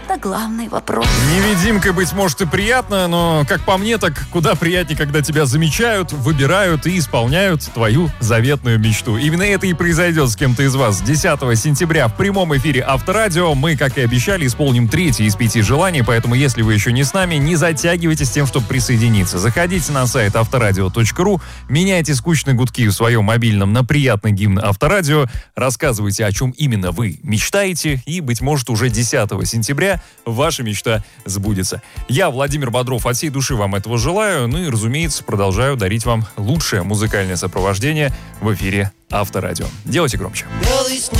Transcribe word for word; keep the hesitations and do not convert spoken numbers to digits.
это главный вопрос. Невидимкой быть может и приятно, но, как по мне, так куда приятнее, когда тебя замечают, выбирают и исполняют твою заветную мечту. Именно это и произойдет с кем-то из вас. десятого сентября в прямом эфире Авторадио мы, как и обещали, исполним третье из пяти желаний, поэтому если вы еще не с нами, не затягивайте с тем, чтобы присоединиться. Заходите на сайт авторадио точка ру, меняйте скучные гудки в своем мобильном на приятный гимн Авторадио, рассказывайте, о чем именно вы мечтаете, и, быть может, уже десятого сентября ваша мечта сбудется. Я, Владимир Бодров, от всей души вам этого желаю, ну и, разумеется, продолжаю дарить вам лучшее музыкальное сопровождение в эфире Авторадио. Делайте громче.